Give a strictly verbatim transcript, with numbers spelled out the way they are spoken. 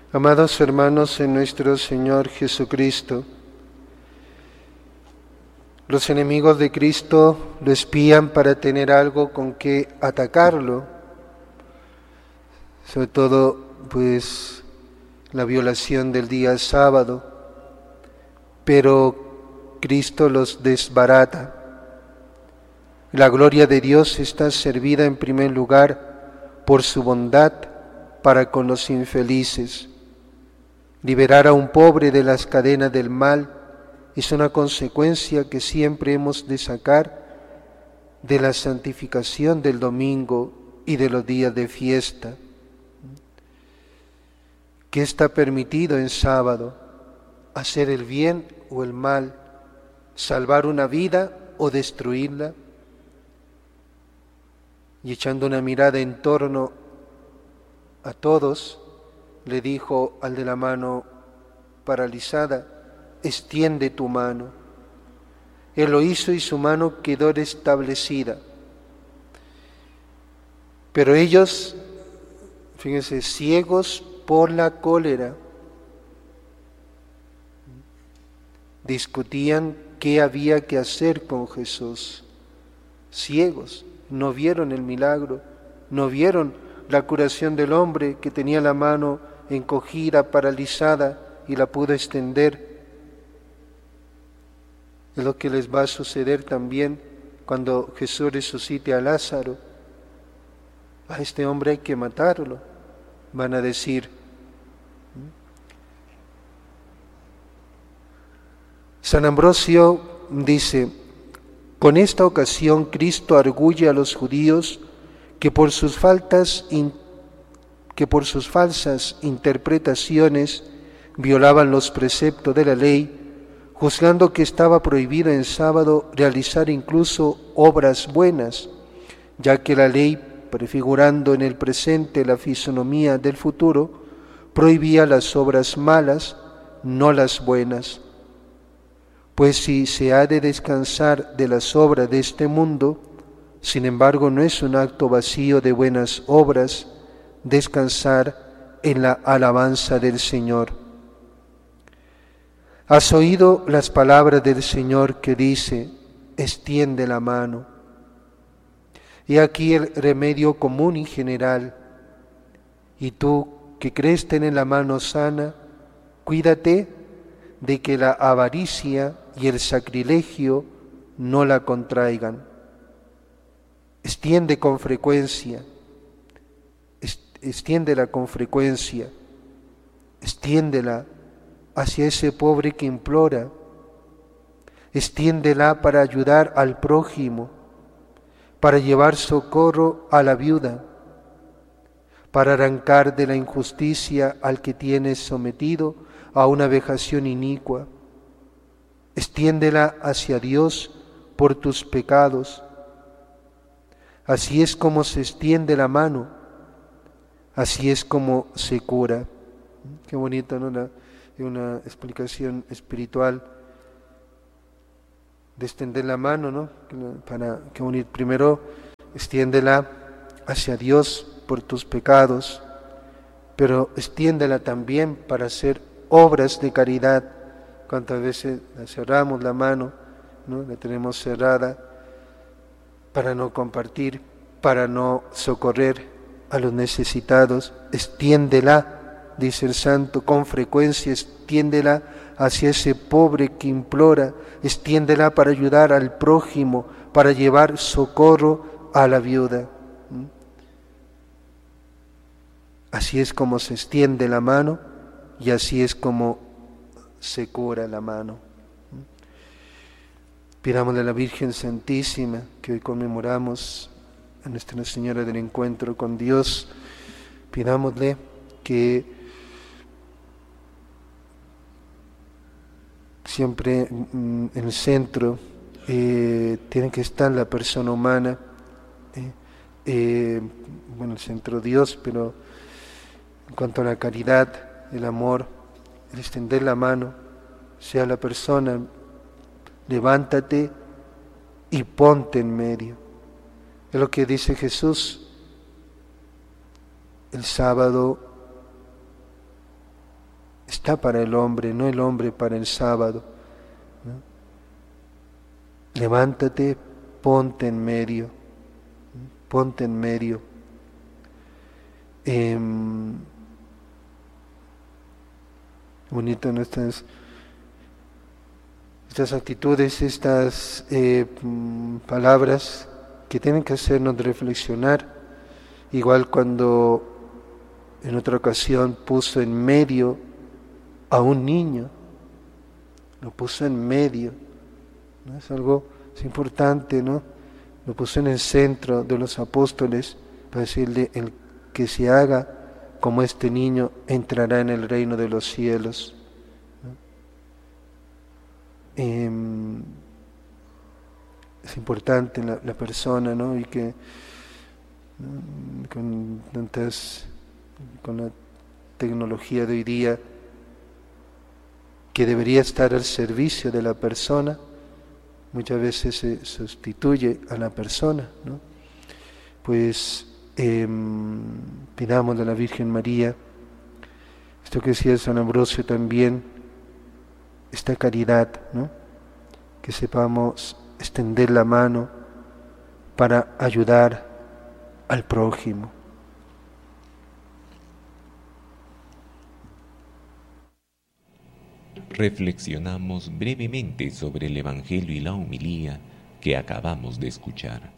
Amados hermanos en nuestro Señor Jesucristo, los enemigos de Cristo lo espían para tener algo con que atacarlo, sobre todo pues la violación del día sábado, pero Cristo los desbarata. La gloria de Dios está servida en primer lugar por su bondad para con los infelices. Liberar a un pobre de las cadenas del mal es una consecuencia que siempre hemos de sacar de la santificación del domingo y de los días de fiesta. ¿Qué está permitido en sábado? ¿Hacer el bien o el mal? ¿Salvar una vida o destruirla? Y echando una mirada en torno a todos, le dijo al de la mano paralizada: extiende tu mano. Él lo hizo y su mano quedó restablecida. Pero ellos, fíjense, ciegos por la cólera, discutían qué había que hacer con Jesús. Ciegos, no vieron el milagro, no vieron la curación del hombre que tenía la mano encogida, paralizada, y la pudo extender. Es lo que les va a suceder también cuando Jesús resucite a Lázaro. A este hombre hay que matarlo, van a decir. San Ambrosio dice: con esta ocasión Cristo arguye a los judíos que por sus faltas que por sus falsas interpretaciones violaban los preceptos de la ley, juzgando que estaba prohibido en sábado realizar incluso obras buenas, ya que la ley, prefigurando en el presente la fisonomía del futuro, prohibía las obras malas, no las buenas. Pues si se ha de descansar de las obras de este mundo, sin embargo no es un acto vacío de buenas obras descansar en la alabanza del Señor. Has oído las palabras del Señor que dice: extiende la mano. Y aquí el remedio común y general. Y tú que crees tener la mano sana, cuídate de que la avaricia y el sacrilegio no la contraigan. Extiende con frecuencia, extiéndela con frecuencia, extiéndela hacia ese pobre que implora, extiéndela para ayudar al prójimo, para llevar socorro a la viuda, para arrancar de la injusticia al que tienes sometido a una vejación inicua. Extiéndela hacia Dios por tus pecados. Así es como se extiende la mano, así es como se cura. Qué bonito, ¿no? Una, una explicación espiritual de extender la mano, ¿no? Para que unir primero, extiéndela hacia Dios por tus pecados, pero extiéndela también para hacer obras de caridad. Cuántas veces la cerramos la mano, ¿no? La tenemos cerrada para no compartir, para no socorrer a los necesitados. Extiéndela, dice el santo, con frecuencia, extiéndela hacia ese pobre que implora, extiéndela para ayudar al prójimo, para llevar socorro a la viuda. Así es como se extiende la mano y así es como se cura la mano. Pidámosle a la Virgen Santísima, que hoy conmemoramos a Nuestra Señora del Encuentro con Dios, pidámosle que siempre en el centro eh, tiene que estar la persona humana, eh, eh, bueno, el centro Dios, pero en cuanto a la caridad, el amor, el extender la mano, sea la persona, levántate y ponte en medio. Es lo que dice Jesús. El sábado está para el hombre, no el hombre para el sábado, ¿no? Levántate, ponte en medio, ponte en medio. Eh, bonito, ¿no? Estas, estas actitudes, estas eh, palabras que tienen que hacernos reflexionar, igual cuando en otra ocasión puso en medio a un niño, lo puso en medio, ¿no? Es algo, es importante, ¿no? Lo puso en el centro de los apóstoles para decirle: el que se haga como este niño entrará en el reino de los cielos, ¿no? Eh, es importante la, la persona, ¿no? Y que con tantas, con la tecnología de hoy día, que debería estar al servicio de la persona, muchas veces se sustituye a la persona, ¿no? Pues eh, pidamos a la Virgen María, esto que decía San Ambrosio también, esta caridad, ¿no? Que sepamos extender la mano para ayudar al prójimo. Reflexionamos brevemente sobre el Evangelio y la homilía que acabamos de escuchar.